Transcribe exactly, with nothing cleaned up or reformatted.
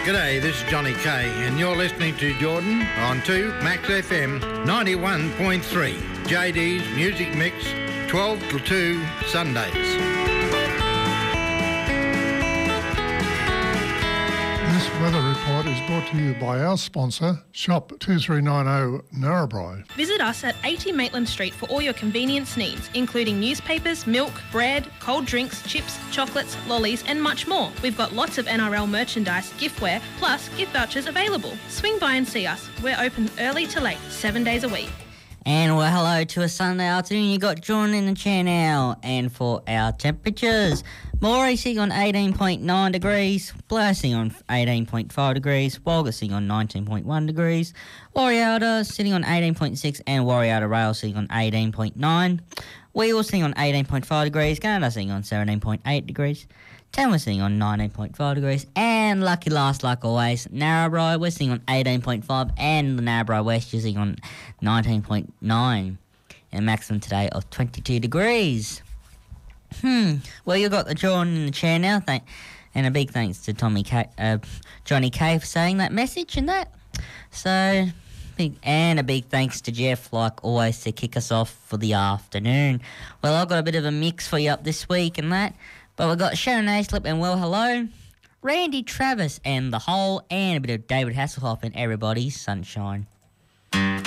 G'day, this is Johnny Kay, and you're listening to Jordan on two Max F M ninety-one point three. J D's Music Mix, twelve till two Sundays. This weather report is brought to you by our sponsor, Shop two three nine zero Narrabri. Visit us at eighty Maitland Street for all your convenience needs, including newspapers, milk, bread, cold drinks, chips, chocolates, lollies and much more. We've got lots of N R L merchandise, giftware, plus gift vouchers available. Swing by and see us. We're open early to late, seven days a week. And well, hello to a Sunday afternoon. You got John in the chair now. And for our temperatures, Moree sitting on eighteen point nine degrees, Blair sitting on eighteen point five degrees, Walgett sitting on nineteen point one degrees, Warialda sitting on eighteen point six, and Warialda Rail sitting on eighteen point nine. Wheels sitting on eighteen point five degrees, Gunnedah sitting on seventeen point eight degrees, Tamworth sitting on nineteen point five degrees, and lucky last, like always, Narrabri, we're sitting on eighteen point five, and the Narrabri West is sitting on nineteen point nine, and a maximum today of twenty-two degrees. Hmm, well, you got the John in the chair now, thank, and a big thanks to Tommy K, uh, Johnny K for saying that message and that. So, big and a big thanks to Jeff, like always, to kick us off for the afternoon. Well, I've got a bit of a mix for you up this week and that. But we've got Sharon Aislip and Well Hello, Randy Travis and The Hole, and a bit of David Hasselhoff and Everybody's Sunshine.